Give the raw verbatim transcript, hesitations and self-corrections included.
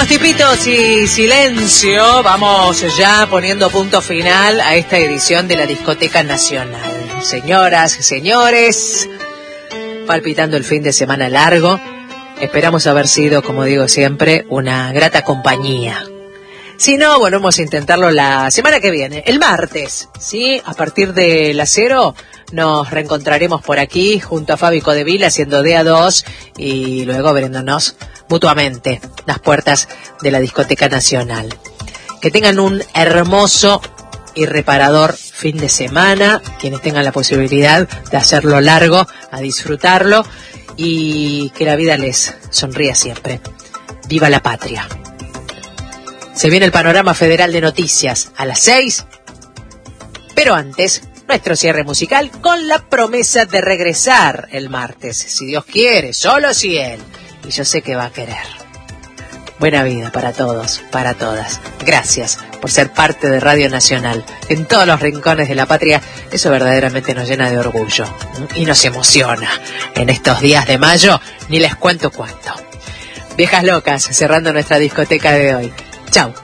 Unos tipitos y silencio, vamos ya poniendo punto final a esta edición de la Discoteca Nacional. Señoras y señores, palpitando el fin de semana largo, esperamos haber sido, como digo siempre, una grata compañía. Si no, volvemos a intentarlo la semana que viene, el martes, ¿sí? A partir de las cero nos reencontraremos por aquí junto a Fabi Codevila haciendo D A dos y luego abriéndonos mutuamente las puertas de la Discoteca Nacional. Que tengan un hermoso y reparador fin de semana, quienes tengan la posibilidad de hacerlo largo, a disfrutarlo y que la vida les sonría siempre. ¡Viva la patria! Se viene el panorama federal de noticias a las seis, pero antes, nuestro cierre musical con la promesa de regresar el martes, si Dios quiere, solo si Él, y yo sé que va a querer. Buena vida para todos, para todas. Gracias por ser parte de Radio Nacional. En todos los rincones de la patria, eso verdaderamente nos llena de orgullo y nos emociona. En estos días de mayo, ni les cuento cuánto. Viejas locas, cerrando nuestra discoteca de hoy. Chau.